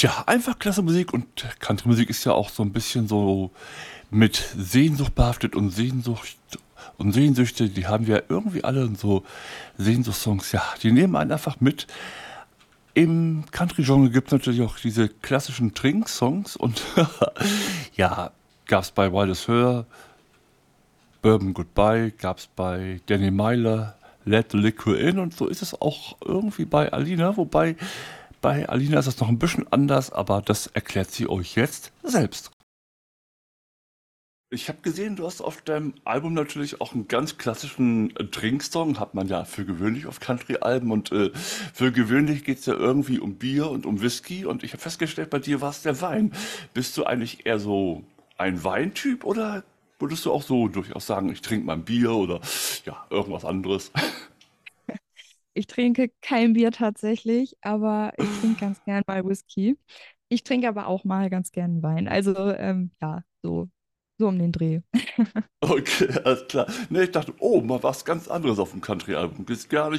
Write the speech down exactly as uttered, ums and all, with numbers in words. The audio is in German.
Tja, einfach klasse Musik und Country-Musik ist ja auch so ein bisschen so mit Sehnsucht behaftet und Sehnsucht und Sehnsüchte, die haben wir irgendwie alle und so Sehnsuchtssongs, ja, die nehmen einen einfach mit. Im Country-Genre gibt es natürlich auch diese klassischen Trink-Songs und ja, gab es bei Wildest Her, Bourbon Goodbye, gab es bei Danny Myler, Let the Liquor In und so ist es auch irgendwie bei Alina, wobei bei Alina ist es noch ein bisschen anders, aber das erklärt sie euch jetzt selbst. Ich habe gesehen, du hast auf deinem Album natürlich auch einen ganz klassischen äh, Trinksong, hat man ja für gewöhnlich auf Country-Alben und äh, für gewöhnlich geht es ja irgendwie um Bier und um Whisky und ich habe festgestellt, bei dir war es der Wein. Bist du eigentlich eher so ein Weintyp oder würdest du auch so durchaus sagen, ich trinke mal ein Bier oder ja, irgendwas anderes? Ich trinke kein Bier tatsächlich, aber ich trinke ganz gern mal Whisky. Ich trinke aber auch mal ganz gern Wein. Also ähm, ja, so, so um den Dreh. Okay, alles klar. Ne, ich dachte, oh, mal was ganz anderes auf dem Country-Album. Ist gar nicht